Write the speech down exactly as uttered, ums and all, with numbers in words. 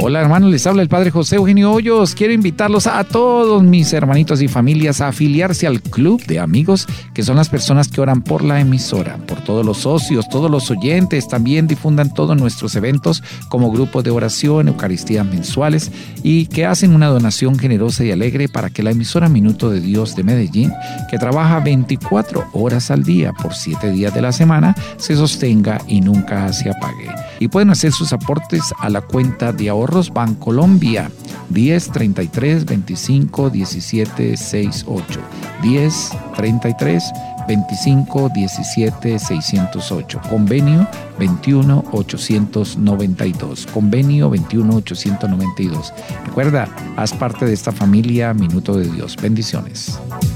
Hola hermanos, les habla el Padre José Eugenio Hoyos. Quiero invitarlos a todos mis hermanitos y familias a afiliarse al Club de Amigos, que son las personas que oran por la emisora, por todos los socios, todos los oyentes. También difundan todos nuestros eventos como grupos de oración, eucaristías mensuales y que hacen una donación generosa y alegre para que la emisora Minuto de Dios de Medellín, que trabaja veinticuatro horas al día por siete días de la semana, se sostenga y nunca se apague. Y pueden hacer sus aportes a la cuenta de ahorros Bancolombia diez treinta y tres veinticinco diecisiete sesenta y ocho, diez treinta y tres veinticinco diecisiete seiscientos ocho, convenio veintiuno ochocientos noventa y dos, convenio veintiuno ochocientos noventa y dos. Recuerda, haz parte de esta familia Minuto de Dios. Bendiciones.